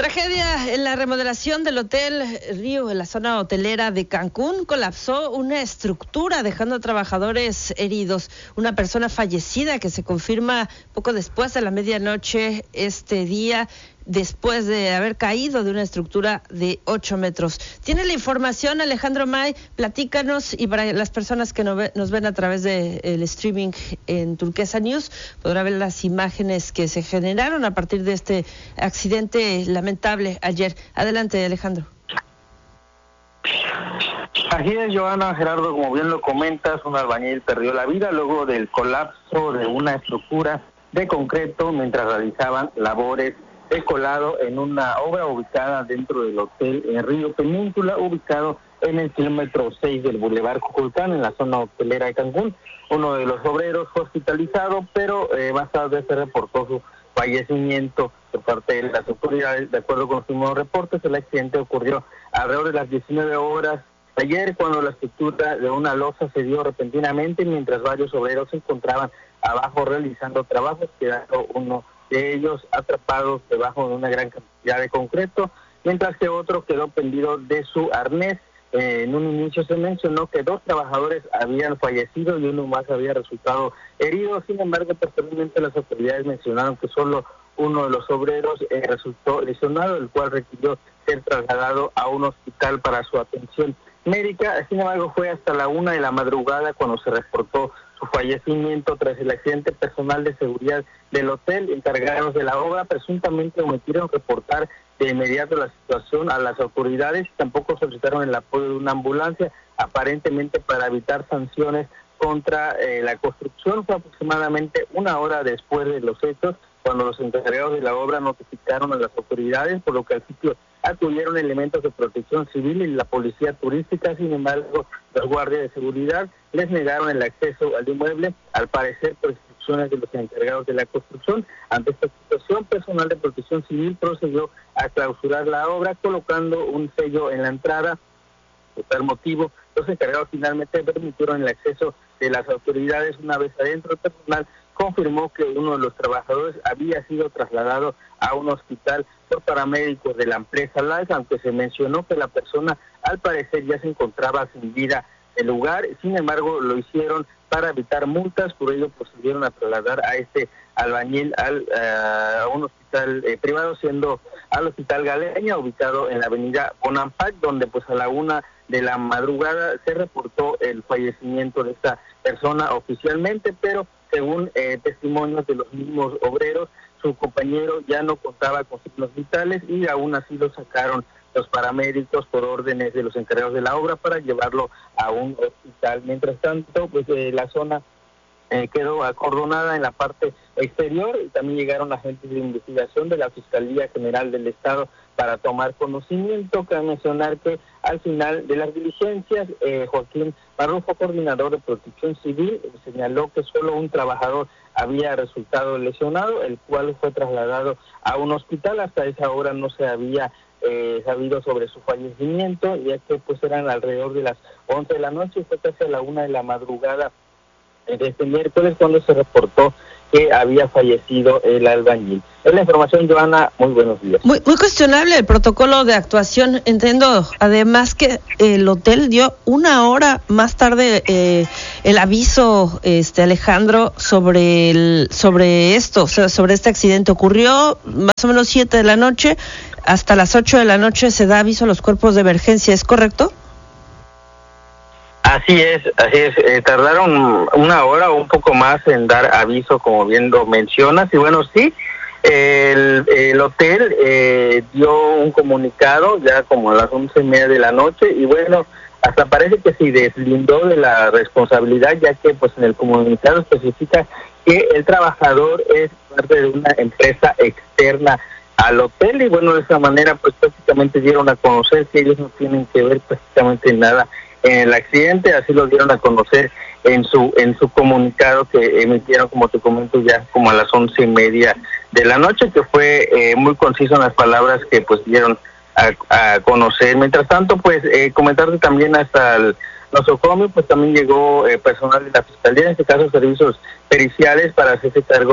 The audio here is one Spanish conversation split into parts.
Tragedia en la remodelación del Hotel Río en la zona hotelera de Cancún. Colapsó una estructura dejando a trabajadores heridos. Una persona fallecida que se confirma poco después de la medianoche este día, después de haber caído de una estructura de 8 metros. Tiene la información Alejandro May, platícanos, y para las personas que nos ven a través del streaming en Turquesa News, podrá ver las imágenes que se generaron a partir de este accidente lamentable ayer. Adelante, Alejandro. Así es, Joana. Gerardo, como bien lo comentas, un albañil perdió la vida luego del colapso de una estructura de concreto mientras realizaban labores de colado en una obra ubicada dentro del hotel en Río Península, ubicado en el kilómetro 6 del Boulevard Cuculcán, en la zona hotelera de Cancún. Uno de los obreros fue hospitalizado, pero más tarde se reportó su fallecimiento por parte de las autoridades. De acuerdo con los últimos reportes, el accidente ocurrió alrededor de las 19 horas ayer, cuando la estructura de una losa se dio repentinamente, mientras varios obreros se encontraban abajo realizando trabajos, quedando uno de ellos atrapados debajo de una gran cantidad de concreto, mientras que otro quedó pendido de su arnés. En un inicio se mencionó que 2 trabajadores habían fallecido y uno más había resultado herido. Sin embargo, posteriormente las autoridades mencionaron que solo uno de los obreros resultó lesionado, el cual requirió ser trasladado a un hospital para su atención médica. Sin embargo, fue hasta la 1 de la madrugada cuando se reportó su fallecimiento tras el accidente. Personal de seguridad del hotel, encargados de la obra, presuntamente omitieron reportar de inmediato la situación a las autoridades. Tampoco solicitaron el apoyo de una ambulancia, aparentemente para evitar sanciones contra la construcción. Fue aproximadamente 1 hora después de los hechos cuando los encargados de la obra notificaron a las autoridades, por lo que al sitio acudieron elementos de protección civil y la policía turística. Sin embargo, los guardias de seguridad les negaron el acceso al inmueble, al parecer por instrucciones de los encargados de la construcción. Ante esta situación, personal de protección civil procedió a clausurar la obra, colocando un sello en la entrada. Por tal motivo, los encargados finalmente permitieron el acceso de las autoridades. Una vez adentro, el personal confirmó que uno de los trabajadores había sido trasladado a un hospital por paramédicos de la empresa Life, aunque se mencionó que la persona al parecer ya se encontraba sin vida en el lugar. Sin embargo, lo hicieron para evitar multas, por ello procedieron a trasladar a este albañil a un hospital privado, siendo al Hospital Galeña, ubicado en la avenida Bonampak, donde pues a la 1 de la madrugada se reportó el fallecimiento de esta persona oficialmente, pero según testimonios de los mismos obreros, su compañero ya no contaba con signos vitales y aún así lo sacaron los paramédicos por órdenes de los encargados de la obra para llevarlo a un hospital. Mientras tanto, pues la zona quedó acordonada en la parte exterior y también llegaron agentes de investigación de la Fiscalía General del Estado para tomar conocimiento. Cabe mencionar que al final de las diligencias, Joaquín Marrufo, coordinador de Protección Civil, señaló que solo un trabajador había resultado lesionado, el cual fue trasladado a un hospital. Hasta esa hora no se había sabido sobre su fallecimiento, ya que pues eran alrededor de las 11 de la noche y fue casi a la 1 de la madrugada de este miércoles cuando se reportó que había fallecido el albañil. Es la información, Joana. Muy buenos días. Muy cuestionable el protocolo de actuación. Entiendo además que el hotel dio 1 hora más tarde el aviso, Alejandro, sobre esto, o sea, sobre este accidente. Ocurrió más o menos 7 de la noche, hasta las 8 de la noche se da aviso a los cuerpos de emergencia, ¿es correcto? Así es, tardaron 1 hora o un poco más en dar aviso, como bien lo mencionas, y bueno, sí, el hotel dio un comunicado ya como a las 11:30 de la noche, y bueno, hasta parece que se deslindó de la responsabilidad, ya que pues en el comunicado especifica que el trabajador es parte de una empresa externa al hotel, y bueno, de esa manera pues prácticamente dieron a conocer que ellos no tienen que ver prácticamente nada en el accidente. Así lo dieron a conocer en su comunicado que emitieron, como te comento, ya como a las 11:30 de la noche, que fue muy conciso en las palabras que pues dieron a conocer. Mientras tanto, pues comentarte también hasta el nosocomio, pues también llegó personal de la Fiscalía, en este caso servicios periciales, para hacerse cargo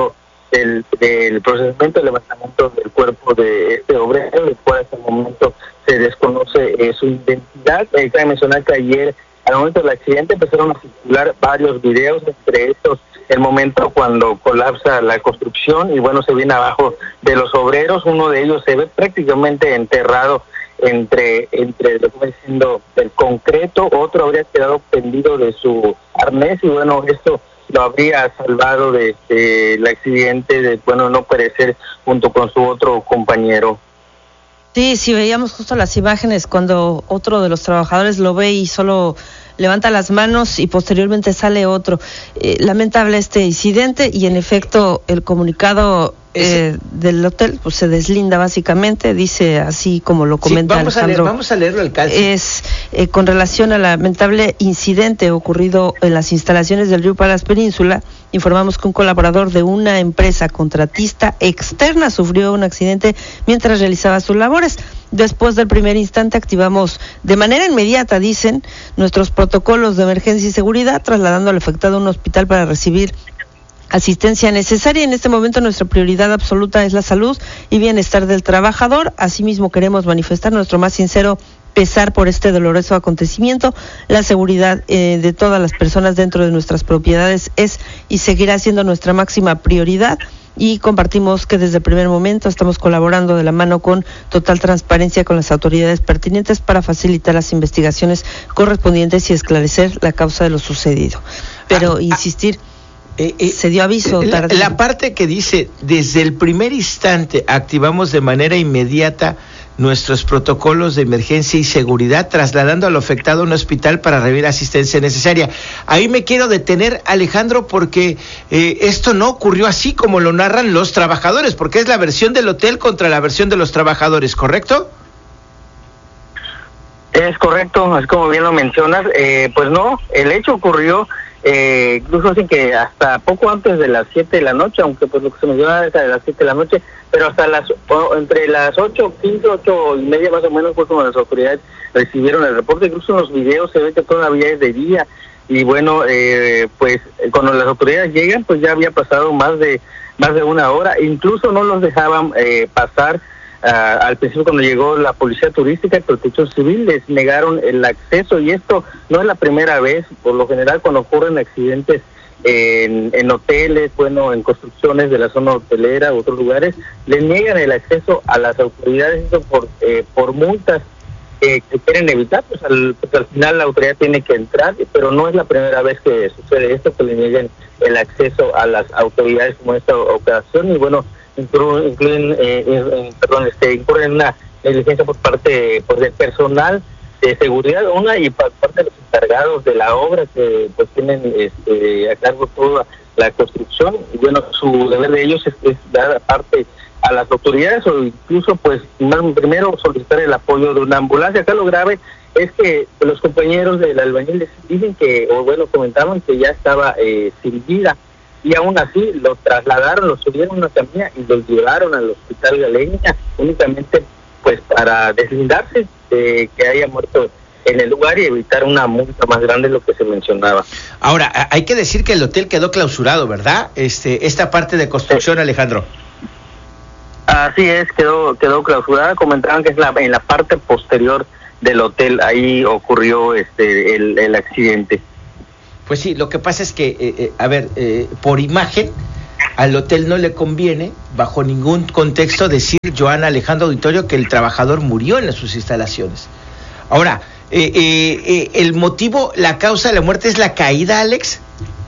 del procesamiento de levantamiento del cuerpo de este obrero, el cual hasta el momento se desconoce su identidad. Cabe mencionar que ayer, al momento del accidente, empezaron a circular varios videos, entre estos el momento cuando colapsa la construcción y bueno, se viene abajo de los obreros. Uno de ellos se ve prácticamente enterrado entre lo que viene siendo el concreto, otro habría quedado pendido de su arnés y bueno, esto lo habría salvado del accidente, de bueno, no perecer junto con su otro compañero. Sí, sí, veíamos justo las imágenes cuando otro de los trabajadores lo ve y solo levanta las manos y posteriormente sale otro. Lamentable este incidente y en efecto el comunicado del hotel pues se deslinda básicamente, dice así como lo comenta Alejandro. Vamos a leerlo al calce. Es con relación al lamentable incidente ocurrido en las instalaciones del Río Parras Península, informamos que un colaborador de una empresa contratista externa sufrió un accidente mientras realizaba sus labores. Después del primer instante activamos de manera inmediata, dicen, nuestros protocolos de emergencia y seguridad, trasladando al afectado a un hospital para recibir asistencia necesaria. En este momento nuestra prioridad absoluta es la salud y bienestar del trabajador. Asimismo queremos manifestar nuestro más sincero pesar por este doloroso acontecimiento. La seguridad de todas las personas dentro de nuestras propiedades es y seguirá siendo nuestra máxima prioridad. Y compartimos que desde el primer momento estamos colaborando de la mano con total transparencia con las autoridades pertinentes para facilitar las investigaciones correspondientes y esclarecer la causa de lo sucedido. Pero insistir, se dio aviso tarde. La parte que dice, desde el primer instante activamos de manera inmediata nuestros protocolos de emergencia y seguridad, trasladando al afectado a un hospital para recibir asistencia necesaria. Ahí me quiero detener, Alejandro, porque esto no ocurrió así como lo narran los trabajadores, porque es la versión del hotel contra la versión de los trabajadores, ¿correcto? Es correcto, es como bien lo mencionas. Pues no, el hecho ocurrió incluso así que hasta poco antes de las 7 de la noche, aunque pues lo que se menciona es a las 7 de la noche, pero hasta entre las 8:15, 8:30 más o menos fue cuando las autoridades recibieron el reporte. Incluso en los videos se ve que todavía es de día y bueno, pues cuando las autoridades llegan pues ya había pasado más de una hora, incluso no los dejaban pasar. Al principio cuando llegó la policía turística y protección civil les negaron el acceso y esto no es la primera vez. Por lo general cuando ocurren accidentes en hoteles, bueno, en construcciones de la zona hotelera u otros lugares, le niegan el acceso a las autoridades, eso por multas que quieren evitar, pues al final la autoridad tiene que entrar, pero no es la primera vez que sucede esto, que le nieguen el acceso a las autoridades como en esta ocasión y bueno, incurren en una negligencia por parte del personal de seguridad, y por parte de los encargados de la obra que pues tienen a cargo toda la construcción. Y bueno, su deber de ellos es dar parte a las autoridades o incluso pues primero solicitar el apoyo de una ambulancia. Acá lo grave es que los compañeros del albañil dicen comentaban que ya estaba sin vida. Y aún así lo trasladaron, lo subieron a una camilla y los llevaron al hospital Galeña únicamente pues para deslindarse de que haya muerto en el lugar y evitar una multa más grande de lo que se mencionaba. Ahora, hay que decir que el hotel quedó clausurado, ¿verdad? Esta parte de construcción, Alejandro. Así es, quedó clausurada. Comentaban que es en la parte posterior del hotel, ahí ocurrió el accidente. Pues sí, lo que pasa es que, por imagen, al hotel no le conviene, bajo ningún contexto, decir, Joana, Alejandro Auditorio, que el trabajador murió en sus instalaciones. Ahora, ¿el motivo, la causa de la muerte es la caída, Alex?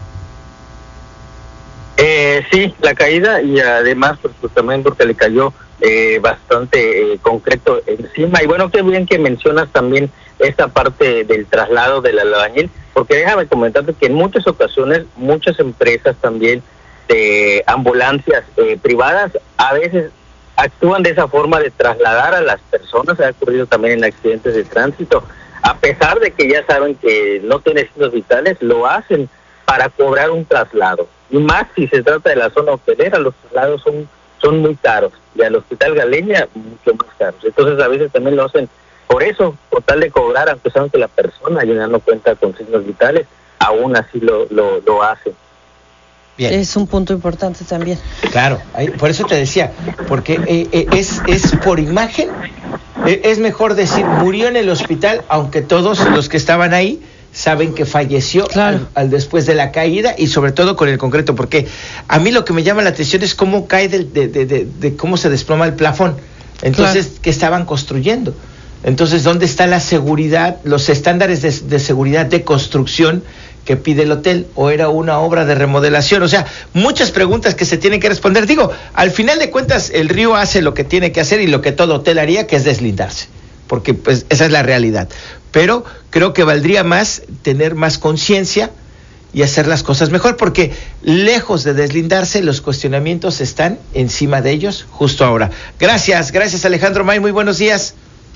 Sí, la caída y además, pues también porque le cayó bastante concreto encima. Y bueno, qué bien que mencionas también esta parte del traslado del albañil, porque déjame comentarte que en muchas ocasiones, muchas empresas también de ambulancias privadas a veces actúan de esa forma de trasladar a las personas. Ha ocurrido también en accidentes de tránsito, a pesar de que ya saben que no tienen signos vitales, lo hacen para cobrar un traslado. Y más si se trata de la zona hotelera, los traslados son muy caros, y al Hospital Galeña mucho más caros. Entonces a veces también lo hacen por eso, por tal de cobrar, aunque saben que la persona ya no cuenta con signos vitales, aún así lo hacen. Bien. Es un punto importante también. Claro, por eso te decía, porque es por imagen, es mejor decir murió en el hospital, aunque todos los que estaban ahí saben que falleció, claro, al después de la caída, y sobre todo con el concreto, porque a mí lo que me llama la atención es cómo cae de cómo se desploma el plafón. Entonces, claro, ¿qué estaban construyendo? Entonces, ¿dónde está la seguridad, los estándares de seguridad de construcción que pide el hotel? ¿O era una obra de remodelación? O sea, muchas preguntas que se tienen que responder. Digo, al final de cuentas, el río hace lo que tiene que hacer y lo que todo hotel haría, que es deslindarse, porque pues esa es la realidad. Pero creo que valdría más tener más conciencia y hacer las cosas mejor, porque lejos de deslindarse, los cuestionamientos están encima de ellos justo ahora. Gracias Alejandro May, muy buenos días.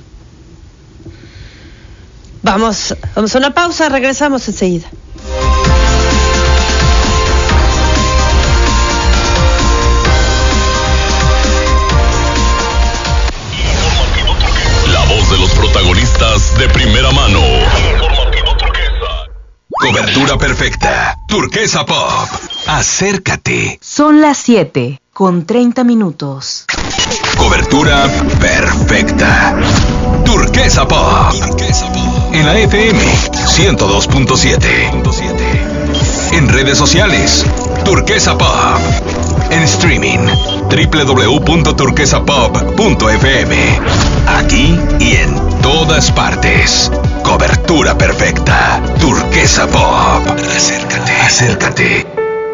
Vamos a una pausa, regresamos enseguida. La voz de los protagonistas de primera mano. Cobertura perfecta. Turquesa Pop. Acércate. Son las 7:30. Cobertura perfecta. Turquesa Pop. En la FM 102.7. En redes sociales, Turquesa Pop. En streaming, www.turquesapop.fm. Aquí y en todas partes. Cobertura perfecta. Turquesa Pop. Acércate.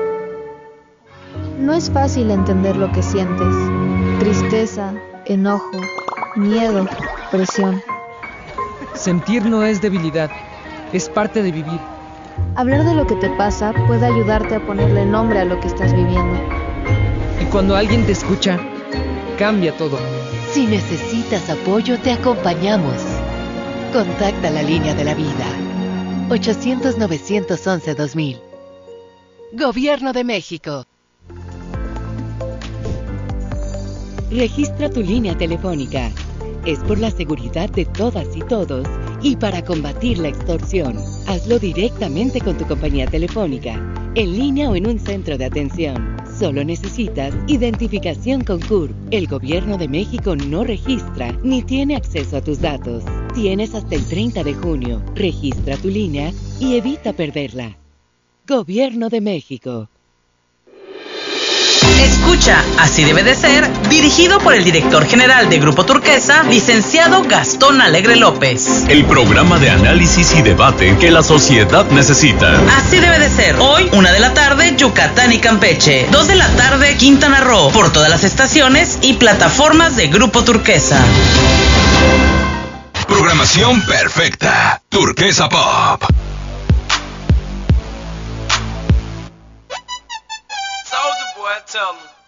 No es fácil entender lo que sientes. Tristeza, enojo, miedo, presión. Sentir no es debilidad, es parte de vivir. Hablar de lo que te pasa puede ayudarte a ponerle nombre a lo que estás viviendo. Y cuando alguien te escucha, cambia todo. Si necesitas apoyo, te acompañamos. Contacta la línea de la vida. 800-911-2000. Gobierno de México. Registra tu línea telefónica. Es por la seguridad de todas y todos y para combatir la extorsión. Hazlo directamente con tu compañía telefónica, en línea o en un centro de atención. Solo necesitas identificación con CURP. El Gobierno de México no registra ni tiene acceso a tus datos. Tienes hasta el 30 de junio. Registra tu línea y evita perderla. Gobierno de México. Escucha, así debe de ser, dirigido por el director general de Grupo Turquesa, licenciado Gastón Alegre López. El programa de análisis y debate que la sociedad necesita. Así debe de ser. Hoy, 1 de la tarde, Yucatán y Campeche. 2 de la tarde, Quintana Roo. Por todas las estaciones y plataformas de Grupo Turquesa. Programación perfecta. Turquesa Pop. Soulja Boy, tell me.